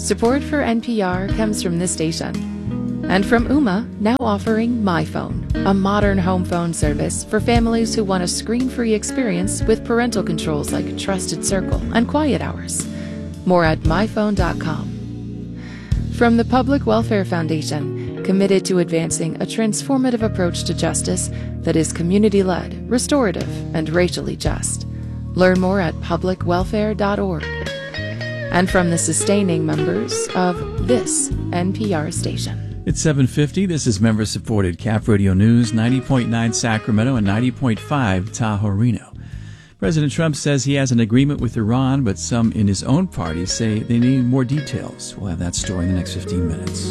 Support for NPR comes from this station. And from Ooma, now offering MyPhone, a modern home phone service for families who want a screen-free experience with parental controls like Trusted Circle and Quiet Hours. More at myphone.com. From the Public Welfare Foundation, committed to advancing a transformative approach to justice that is community-led, restorative, and racially just. Learn more at publicwelfare.org. And from the sustaining members of this NPR station. It's 7:50. This is member-supported Cap Radio News, 90.9 Sacramento and 90.5 Tahoe Reno. President Trump says he has an agreement with Iran, but some in his own party say they need more details. We'll have that story in the next 15 minutes.